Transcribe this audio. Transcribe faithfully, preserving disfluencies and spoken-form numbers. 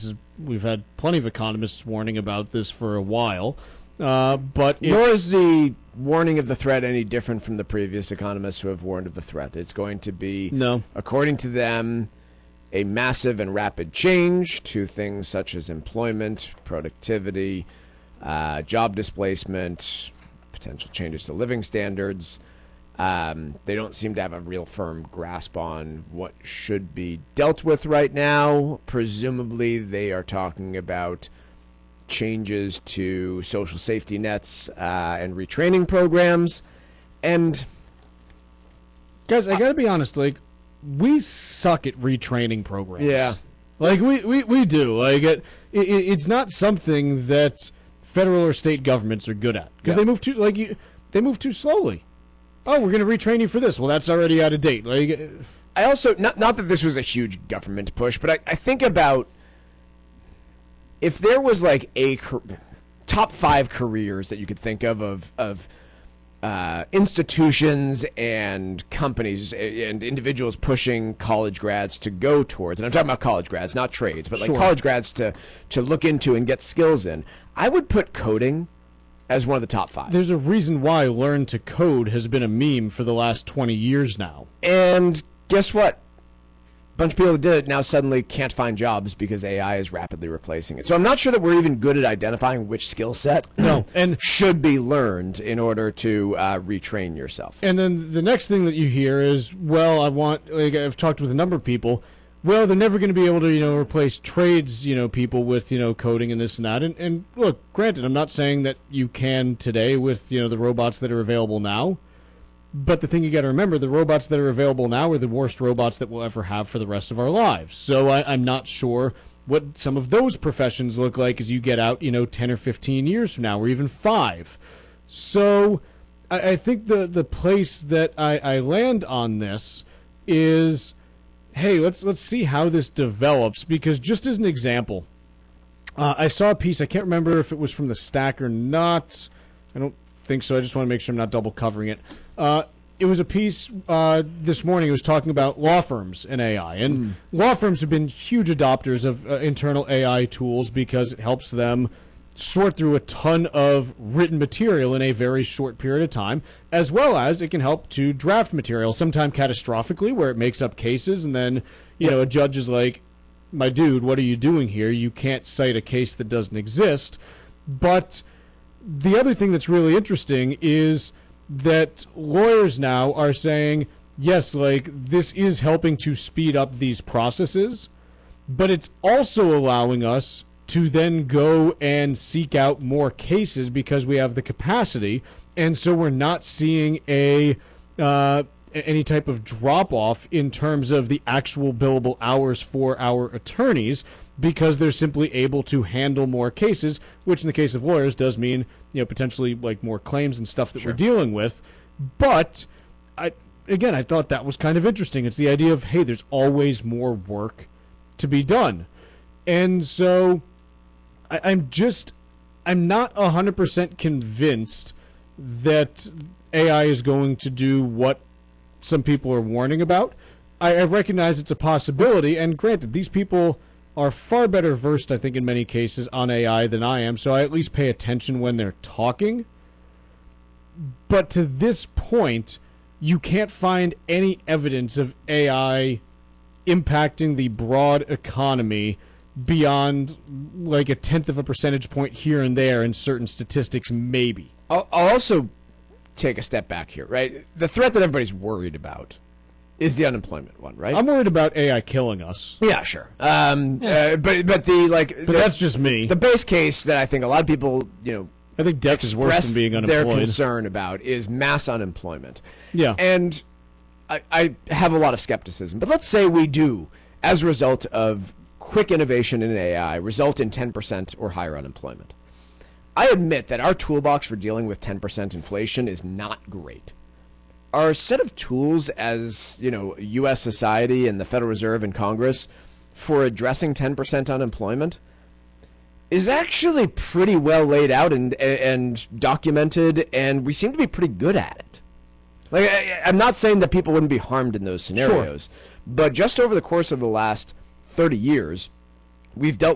We've had plenty of economists warning about this for a while. Uh, but Nor is the warning of the threat any different from the previous economists who have warned of the threat. It's going to be, no. according to them, a massive and rapid change to things such as employment, productivity, uh, job displacement, potential changes to living standards. Um, they don't seem to have a real firm grasp on what should be dealt with right now. Presumably, they are talking about changes to social safety nets uh, and retraining programs. And guys, I gotta be honest, like, we suck at retraining programs. Yeah. Like, we, we, we do. Like, it, it, it's not something that federal or state governments are good at. Because Yeah. they move too, like, you, they move too slowly. Oh, we're going to retrain you for this. Well, that's already out of date. Like, I also, not, not that this was a huge government push, but I, I think about if there was like a top five careers that you could think of of, of uh, institutions and companies and individuals pushing college grads to go towards, and I'm talking about college grads, not trades, but like Sure. college grads to, to look into and get skills in, I would put coding as one of the top five. There's a reason why Learn to Code has been a meme for the last twenty years now. And guess what? A bunch of people that did it now suddenly can't find jobs because A I is rapidly replacing it. So I'm not sure that we're even good at identifying which skill set No, and should be learned in order to uh, retrain yourself. And then the next thing that you hear is, well, I want, like, I've talked with a number of people, well, they're never going to be able to, you know, replace trades, you know, people with, you know, coding and this and that. And, and look, granted, I'm not saying that you can today with, you know, the robots that are available now. But the thing you got to remember, the robots that are available now are the worst robots that we'll ever have for the rest of our lives. So I, I'm not sure what some of those professions look like as you get out, you know, ten or fifteen years from now, or even five. So I, I think the, the place that I, I land on this is, hey, let's let's see how this develops, because just as an example, uh, I saw a piece, I can't remember if it was from the Stack or not. I don't think so. I just want to make sure I'm not double covering it. Uh, it was a piece uh, this morning. It was talking about law firms and A I. And mm. law firms have been huge adopters of uh, internal A I tools because it helps them sort through a ton of written material in a very short period of time, as well as it can help to draft material, sometimes catastrophically, where it makes up cases, and then, you know, a judge is like, my dude, what are you doing here? You can't cite a case that doesn't exist. But the other thing that's really interesting is that lawyers now are saying, yes, like, this is helping to speed up these processes, but it's also allowing us to then go and seek out more cases because we have the capacity, and so we're not seeing a uh, any type of drop-off in terms of the actual billable hours for our attorneys, because they're simply able to handle more cases, which in the case of lawyers does mean, you know, potentially like more claims and stuff that Sure. we're dealing with. But I again, I thought that was kind of interesting. It's the idea of, hey, there's always more work to be done. And so I, I'm just I'm not one hundred percent convinced that A I is going to do what some people are warning about. I, I recognize it's a possibility, and granted, these people are far better versed, I think, in many cases on A I than I am, so I at least pay attention when they're talking. But to this point, you can't find any evidence of A I impacting the broad economy beyond like a tenth of a percentage point here and there in certain statistics, maybe. I'll, I'll also take a step back here, right? The threat that everybody's worried about is the unemployment one, right? I'm worried about A I killing us. Yeah, sure. Um, yeah. Uh, but but the like, but the, that's just me. The base case that I think a lot of people, you know, I think Dex is worse than being unemployed. Their concern about is mass unemployment. Yeah. And I, I have a lot of skepticism. But let's say we do, as a result of quick innovation in A I, result in ten percent or higher unemployment. I admit that our toolbox for dealing with ten percent inflation is not great. Our set of tools as, you know, U S society and the Federal Reserve and Congress for addressing ten percent unemployment is actually pretty well laid out and and documented, and we seem to be pretty good at it. Like, I, I'm not saying that people wouldn't be harmed in those scenarios, sure. But just over the course of the last thirty years, we've dealt